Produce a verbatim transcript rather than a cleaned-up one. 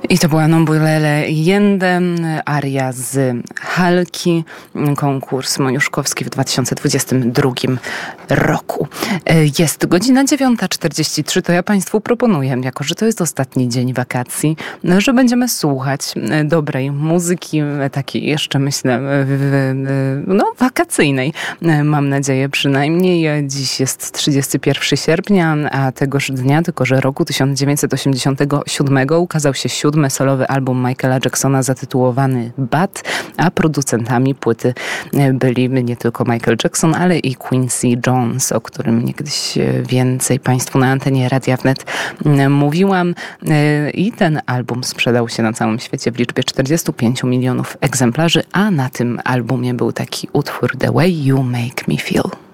I to była Non Boilele Jende, aria z Halki, konkurs moniuszkowski w dwa tysiące dwudziestym drugim roku. Jest godzina dziewiąta czterdzieści trzy, to ja Państwu proponuję, jako że to jest ostatni dzień wakacji, że będziemy słuchać dobrej muzyki, takiej jeszcze myślę, no wakacyjnej, mam nadzieję przynajmniej. Dziś jest trzydziestego pierwszego sierpnia, a tegoż dnia, tylko że roku tysiąc dziewięćset osiemdziesiątego siódmego ukazał się siódmy solowy album Michaela Jacksona zatytułowany Bad, a producentami płyty byli nie tylko Michael Jackson, ale i Quincy Jones, o którym niegdyś więcej Państwu na antenie Radia Wnet mówiłam. I ten album sprzedał się na całym świecie w liczbie czterdziestu pięciu milionów egzemplarzy, a na tym albumie był taki utwór The Way You Make Me Feel.